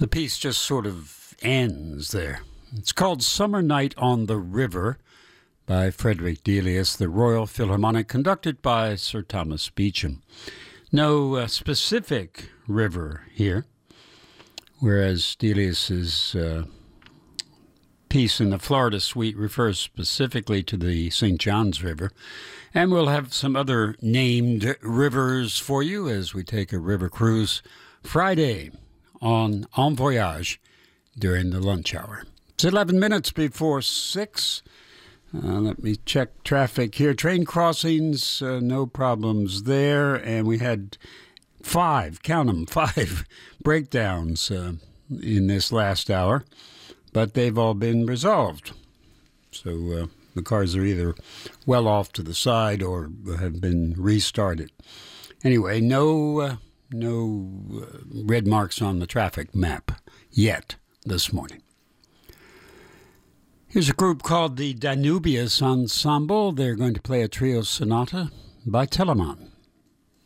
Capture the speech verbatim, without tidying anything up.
The piece just sort of ends there. It's called Summer Night on the River by Frederick Delius, the Royal Philharmonic, conducted by Sir Thomas Beecham. No uh, specific river here, whereas Delius's uh, piece in the Florida Suite refers specifically to the Saint Johns River. And we'll have some other named rivers for you as we take a river cruise Friday on En Voyage during the lunch hour. It's eleven minutes before six. Uh, let me check traffic here. Train crossings, uh, no problems there. And we had five, count them, five breakdowns uh, in this last hour. But they've all been resolved. So uh, the cars are either well off to the side or have been restarted. Anyway, no... Uh, No uh, red marks on the traffic map yet this morning. Here's a group called the Danubius Ensemble. They're going to play a trio sonata by Telemann.